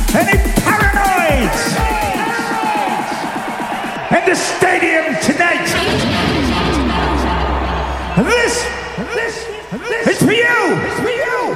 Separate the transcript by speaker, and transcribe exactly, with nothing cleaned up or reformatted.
Speaker 1: Any paranoids in the stadium tonight? This, this, this is for you. It's for you.